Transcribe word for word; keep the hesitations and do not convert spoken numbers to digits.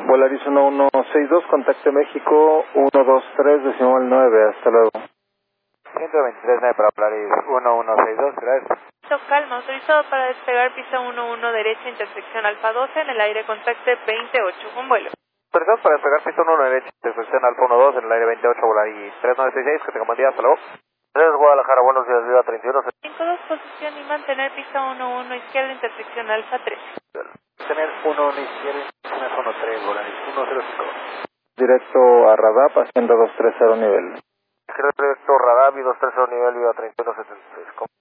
Volaris uno uno seis dos, contacte México uno dos tres, decimal nueve, hasta luego. ciento veintitrés nueve para Volaris uno uno seis dos, gracias. Piso calma, autorizado para despegar pista uno uno derecha, intersección Alfa doce, en el aire contacte veintiocho, con vuelo. Autorizado para despegar pista uno uno derecha, intersección Alfa uno dos, en el aire veintiocho, Volaris tres nueve seis seis, que tenga buen día, hasta luego. tres Guadalajara, buenos días, Viva treinta y uno. cinco dos, posición y mantener pista uno uno izquierda, intersección Alfa tres. Tener uno uno izquierda, intersección uno tres, Volaris uno cero cinco. Directo a Radap, haciendo dos tres cero nivel. Directo Radap y dos tres cero nivel, Viva treinta y uno setenta y tres.